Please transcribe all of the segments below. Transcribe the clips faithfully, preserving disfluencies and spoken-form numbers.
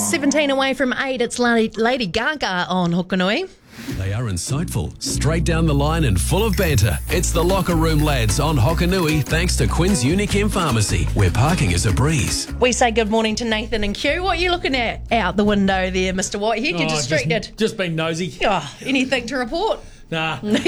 seventeen away from eight, it's Lady Gaga on Hokanui. They are insightful, straight down the line and full of banter. It's the Locker Room Lads on Hokanui, thanks to Quinn's Unichem Pharmacy, where parking is a breeze. We say good morning to Nathan and Q. What are you looking at out the window there, Mister Whitehead? You're Oh, distracted. Just, just been nosy. Oh, anything to report? Nah. um,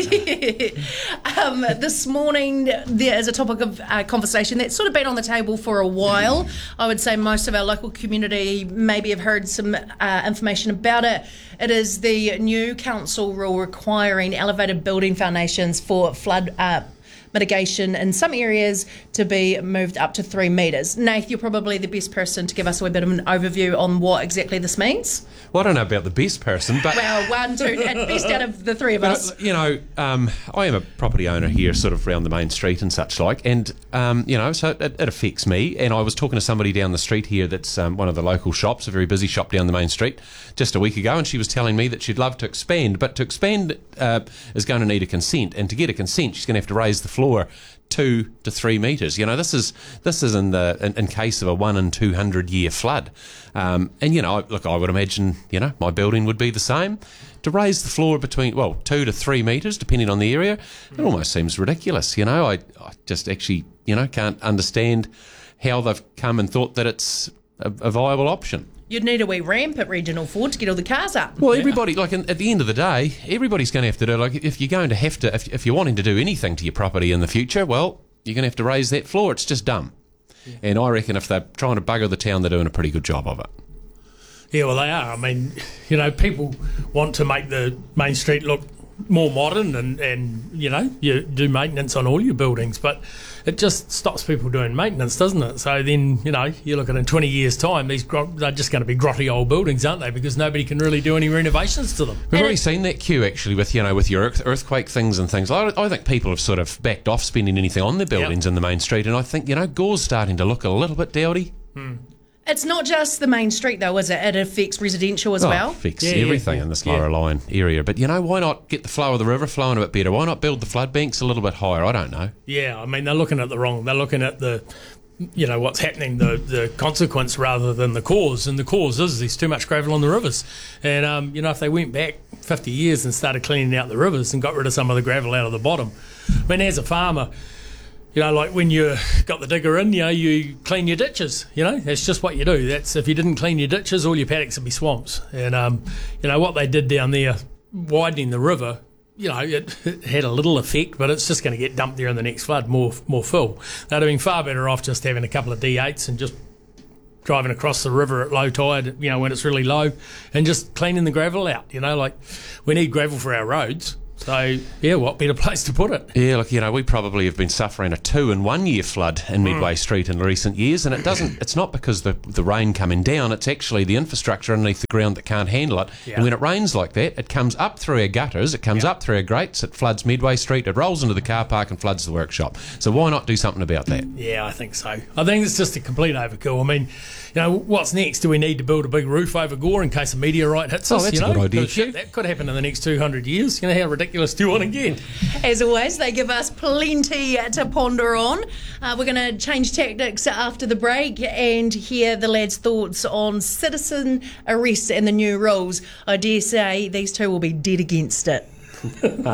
this morning there is a topic of uh, conversation that's sort of been on the table for a while. I would say most of our local community maybe have heard some uh, information about it. It is the new council rule requiring elevated building foundations for flood uh, mitigation in some areas to be moved up to three metres. Nath, you're probably the best person to give us a bit of an overview on what exactly this means. Well, I don't know about the best person, but... Well, one, two, at best out of the three of us. You know, um, I am a property owner here sort of around the main street and such like, and, um, you know, so it, it affects me. And I was talking to somebody down the street here that's um, one of the local shops, a very busy shop down the main street, just a week ago, and she was telling me that she'd love to expand, but to expand uh, is going to need a consent, and to get a consent, she's going to have to raise the floor two to three metres. You know, this is this is in the in, in case of a one in two hundred year flood. Um, and you know, look, I would imagine you know my building would be the same. To raise the floor between well two to three metres, depending on the area, it almost seems ridiculous. You know, I, I just actually you know can't understand how they've come and thought that it's a, a viable option. You'd need a wee ramp at Regional Ford to get all the cars up. Well, everybody, like, at the end of the day, everybody's going to have to do, like, if you're going to have to, if, if you're wanting to do anything to your property in the future, well, you're going to have to raise that floor. It's just dumb. Yeah. And I reckon if they're trying to bugger the town, they're doing a pretty good job of it. Yeah, well, they are. I mean, you know, people want to make the main street look more modern and, and, you know, you do maintenance on all your buildings, but it just stops people doing maintenance, doesn't it? So then, you know, you look at in twenty years' time, these gro- they're just going to be grotty old buildings, aren't they? Because nobody can really do any renovations to them. We've and already seen that queue, actually, with, you know, with your earth, earthquake things and things. I, I think people have sort of backed off spending anything on their buildings yep. in the main street, and I think, you know, Gore's starting to look a little bit dowdy. Hmm. It's not just the main street, though, is it? It affects residential as oh, well. It affects yeah, everything yeah, in this yeah. lower line area. But, you know, why not get the flow of the river flowing a bit better? Why not build the flood banks a little bit higher? I don't know. Yeah, I mean, they're looking at the wrong... They're looking at the... you know, what's happening, the the consequence rather than the cause. And the cause is there's too much gravel on the rivers. And, um, you know, if they went back fifty years and started cleaning out the rivers and got rid of some of the gravel out of the bottom, I mean, as a farmer... You know, like when you got the digger in, you know, you clean your ditches, you know, that's just what you do. That's if you didn't clean your ditches, all your paddocks would be swamps. And, um, you know, what they did down there, widening the river, you know, it, it had a little effect, but it's just going to get dumped there in the next flood, more more fill. They'd have been far better off just having a couple of D eights and just driving across the river at low tide, you know, when it's really low, and just cleaning the gravel out, you know, like we need gravel for our roads. So, yeah, what better place to put it? Yeah, look, you know, we probably have been suffering a two and one year flood in Midway mm. Street in recent years, and it doesn't, it's not because the the rain coming down, it's actually the infrastructure underneath the ground that can't handle it. Yeah. And when it rains like that, it comes up through our gutters, it comes yeah. up through our grates, it floods Midway Street, it rolls into the car park and floods the workshop. So why not do something about that? Yeah, I think so. I think it's just a complete overkill. I mean, you know, what's next? Do we need to build a big roof over Gore in case a meteorite hits oh, us? That's you know? a good idea. That, that could happen in the next two hundred years. You know, how ridiculous do you want to get? As always, they give us plenty to ponder on. Uh, we're going to change tactics after the break and hear the lads' thoughts on citizen arrests and the new rules. I dare say these two will be dead against it.